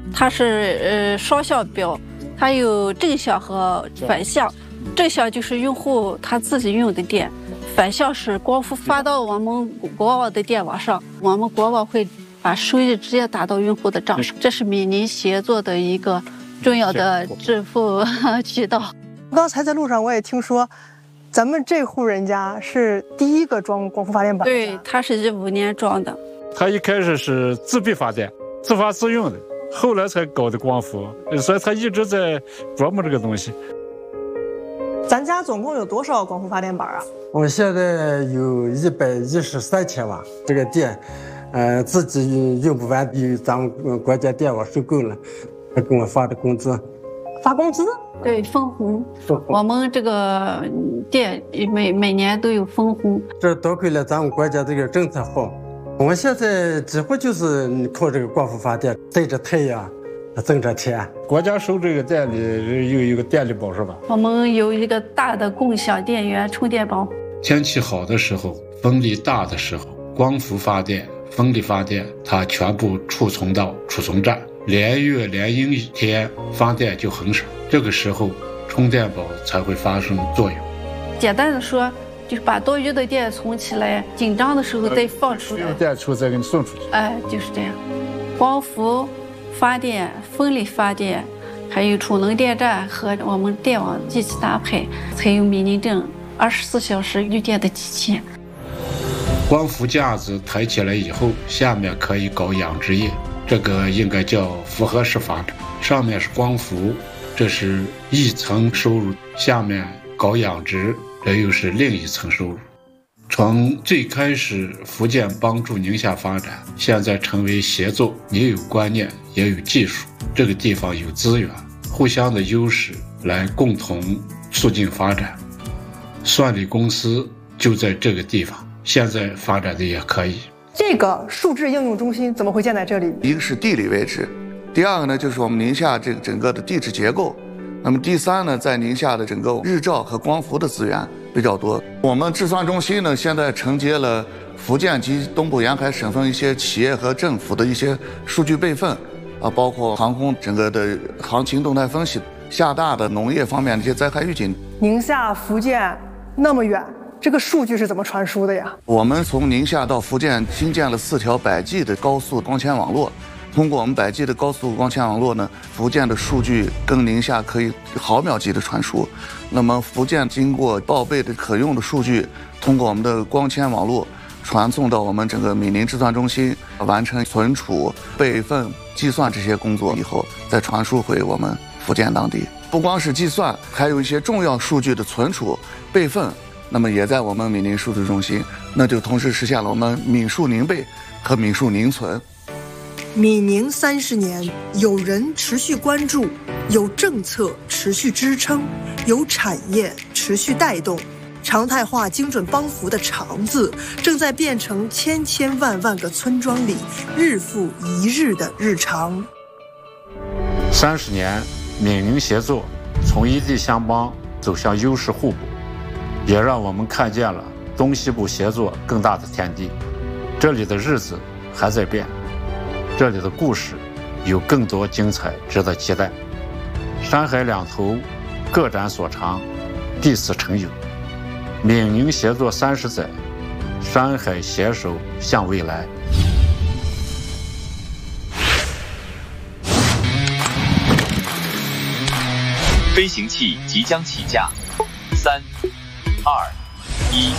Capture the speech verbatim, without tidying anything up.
它是呃双向标，它有正向和反向。正向就是用户他自己用的电，反向是光伏发到我们国网的电网上，我们国网会把收益直接打到用户的账上。这是闽宁协作的一个重要的支付渠道。 刚才在路上我也听说，咱们这户人家是第一个装光伏发电板。 对，他是一五年装的。 他一开始是自备发电，自发自用的，后来才搞的光伏，所以他一直在琢磨这个东西。 咱家总共有多少光伏发电板啊？ 我现在有一百一十三千瓦，这个电，呃，自己用不完，有咱们国家电网收购了，他给我发的工资。 发工资？ 对，分红。我们这个店每每年都有分红。 这多亏了咱们国家这个政策好，我现在几乎就是靠这个光伏发电，晒着太阳。挣着钱， 国家收这个电力有一个电力宝是吧？ 我们有一个大的共享电源充电宝。 天气好的时候，风力大的时候，光伏发电、风力发电，它全部储存到储存站，连月连阴一天发电就很少，这个时候充电宝才会发生作用。 简单的说，就是把多余的电存起来，紧张的时候再放出来， 用电出再给你送出去。 哎，就是这样。光伏发电、风力发电，还有储能电站和我们电网机器搭配，才有闽宁镇二十四小时用电的机器。 光伏架子抬起来以后，下面可以搞养殖业，这个应该叫复合式发展。上面是光伏，这是一层收入；下面搞养殖，这又是另一层收入。从最开始福建帮助宁夏发展，现在成为协作，也有观念，也有技术，这个地方有资源，互相的优势来共同促进发展。算力公司就在这个地方，现在发展的也可以。 这个数字应用中心怎么会建在这里？ 一个是地理位置，第二个呢就是我们宁夏这个整个的地质结构，那么第三呢，在宁夏的整个日照和光伏的资源比较多。我们智算中心呢，现在承接了福建及东部沿海省份一些企业和政府的一些数据备份，啊，包括航空整个的行情动态分析、厦大的农业方面的一些灾害预警。 宁夏、福建那么远，这个数据是怎么传输的呀？ 我们从宁夏到福建新建了四条百 G 的高速光纤网络。通过我们百 G 的高速光纤网络呢，福建的数据跟宁夏可以毫秒级的传输。那么福建经过报备的可用的数据，通过我们的光纤网络传送到我们整个闽宁智算中心，完成存储、备份、计算这些工作以后，再传输回我们福建当地。不光是计算，还有一些重要数据的存储、备份，那么也在我们闽宁数据中心，那就同时实现了我们闽数宁备和闽数宁存。 闽宁三十年，有人持续关注，有政策持续支撑，有产业持续带动，常态化精准帮扶的常字，正在变成千千万万个村庄里日复一日的日常。 三十年，闽宁协作从一地相帮走向优势互补，也让我们看见了东西部协作更大的天地。这里的日子还在变，这里的故事有更多精彩值得期待。山海两头各展所长，彼此成友。闽宁协作三十载，山海携手向未来。 飞行器即将起驾，三、二、一。